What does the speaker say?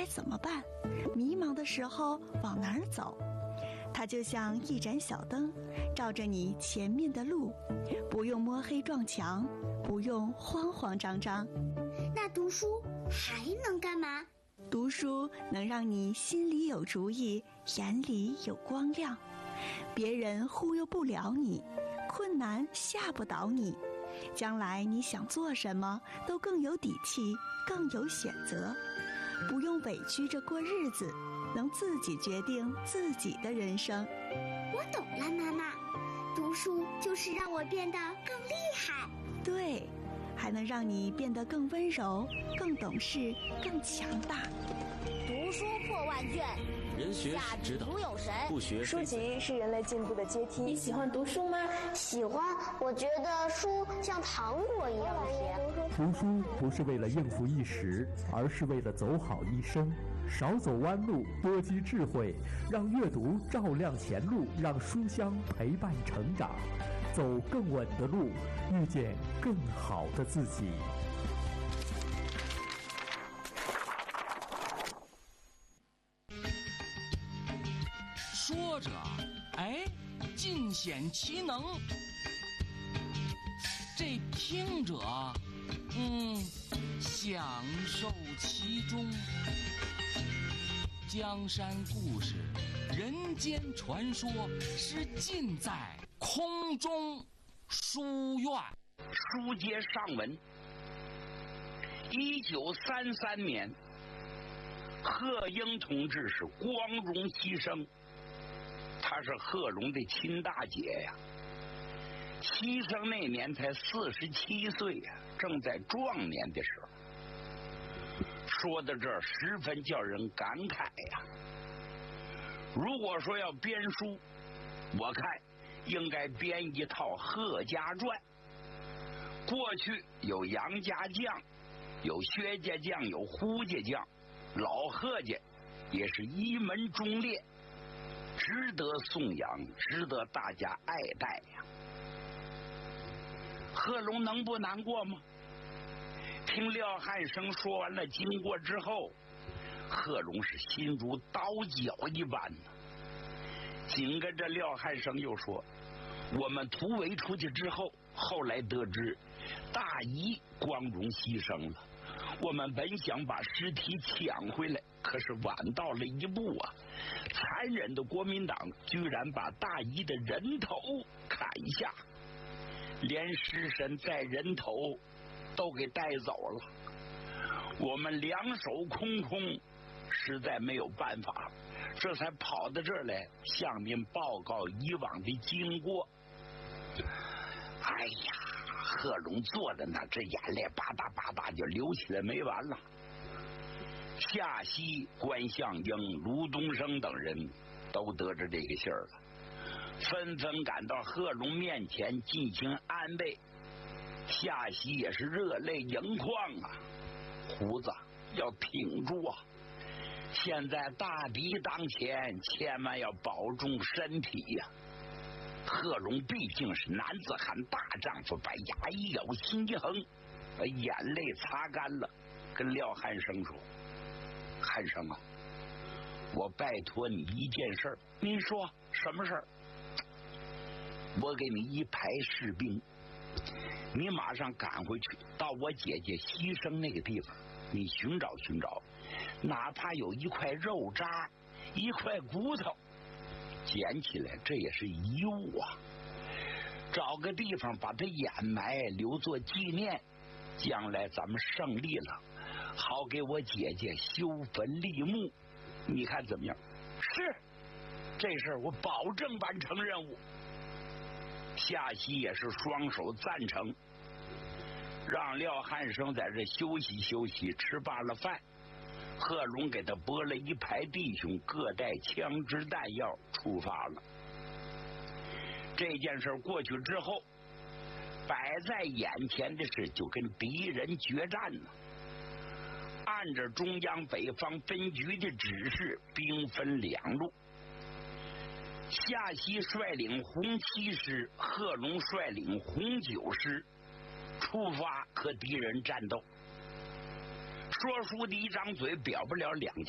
该怎么办，迷茫的时候往哪儿走。它就像一盏小灯，照着你前面的路，不用摸黑撞墙，不用慌慌张张。 那读书还能干嘛？ 读书能让你心里有主意，眼里有光亮，别人忽悠不了你，困难吓不倒你，将来你想做什么都更有底气，更有选择，不用委屈着过日子，能自己决定自己的人生。 我懂了，妈妈，读书就是让我变得更厉害。 对，还能让你变得更温柔，更懂事，更强大。 读书破万卷， 人学下指导读有神。 不学书籍是人类进步的阶梯。 你喜欢读书吗？ 喜欢，我觉得书像糖果一样甜。 读书不是为了应付一时，而是为了走好一生。少走弯路，多积智慧，让阅读照亮前路，让书香陪伴成长，走更稳的路，遇见更好的自己。 说着，哎，尽显其能；这听者，享受其中。江山故事，人间传说，是尽在空中书院。 书接上文，1933年，贺英同志是光荣牺牲，他是贺龙的亲大姐呀。牺牲那年才47岁呀，正在壮年的时候。说到这儿，十分叫人感慨呀。如果说要编书，我看应该编一套《贺家传》。过去有杨家将，有薛家将，有胡家将，老贺家也是一门忠烈，值得颂扬，值得大家爱戴呀。贺龙能不难过吗？听廖汉生说完了经过之后，贺龙是心如刀绞一般呢。紧跟着廖汉生又说，我们突围出去之后，后来得知大姨光荣牺牲了，我们本想把尸体抢回来，可是晚到了一步啊！残忍的国民党居然把大姨的人头砍下，连尸身带人头都给带走了，我们两手空空，实在没有办法，这才跑到这儿来向您报告以往的经过。哎呀，贺龙坐在那，这眼泪吧嗒吧嗒就流起来没完了。夏曦、关向英、卢东升等人都得知这个信儿了，纷纷赶到贺龙面前进行安慰。夏曦也是热泪盈眶啊，胡子要挺住啊！现在大敌当前，千万要保重身体呀。贺龙毕竟是男子汉大丈夫，把牙一咬，心一横，把眼泪擦干了，跟廖汉生说：“汉生啊，我拜托你一件事儿。”你说什么事儿？我给你一排士兵，你马上赶回去，到我姐姐牺牲那个地方，你寻找寻找，哪怕有一块肉渣，一块骨头，捡起来，这也是遗物啊。找个地方把它掩埋，留作纪念，将来咱们胜利了，好给我姐姐修坟立墓，你看怎么样？是，这事儿我保证完成任务。夏曦也是双手赞成，让廖汉生在这休息休息，吃罢了饭，贺龙给他拨了一排弟兄，各带枪支弹药，出发了。这件事过去之后，摆在眼前的事就跟敌人决战呢。按着中央北方分局的指示，兵分两路，夏曦率领红7师，贺龙率领红9师，出发和敌人战斗。说书的一张嘴，表不了两